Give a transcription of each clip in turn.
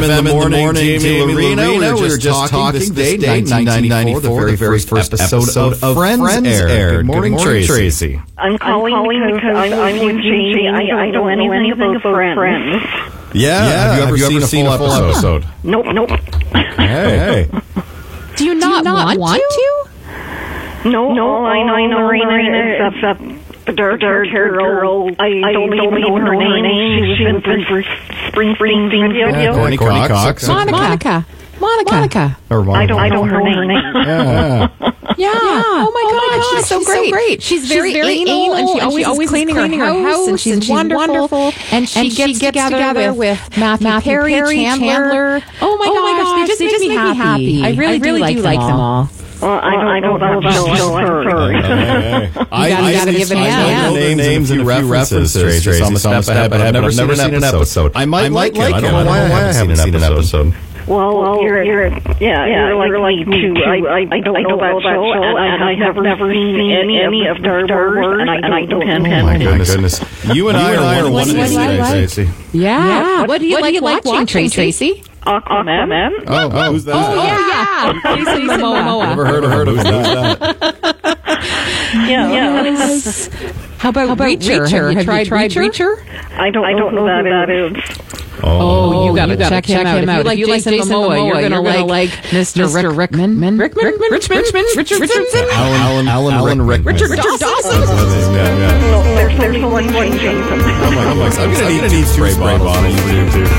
FM in the morning, Jamie Lorena. We were just talking this day, 1994, the very first episode of Friends aired. Good morning, Tracy. I'm calling because I'm with Jamie. I don't know anything about Friends. Yeah. Have you ever seen a full episode? Nope. Hey. Do you not want to? No, I know Lorena is the dark girl. I don't even know her name. She's been for Springsteen. Courtney Cox. Monica. I don't know her name. Yeah. Oh my God, she's so great. She's very anal, and she always cleaning her house, and she's wonderful. And she gets together with Matthew Perry, Chandler. Oh my gosh, they just make me happy. I really do like them all. Well, I don't know about her. You gotta give it a I know the names and a few references, Tracy. I'm a step ahead, but I've never seen an episode. I might like it. I don't know why I haven't seen an episode. Well, you're like me too. I don't know about that show, and I have never seen any of Star Wars, and I don't intend to. Oh my goodness. You and I are one of these days, Tracy. Yeah. What do you like watching, Tracy? Aquaman. Oh, who's that? Oh, yeah. Jason Momoa. Never heard of that. Yes. How about Reacher? Have you tried Reacher? I don't know who that is. Oh, you gotta check him out. If you like Jason Momoa, you're gonna like Mr. Rickman. Richardson. Alan Rickman. Richard Dawson. There's one Jason. I'm gonna need spray bottles for you too.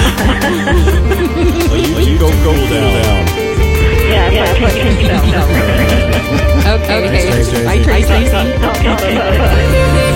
You go down. Yeah, Okay. Bye, Tracy.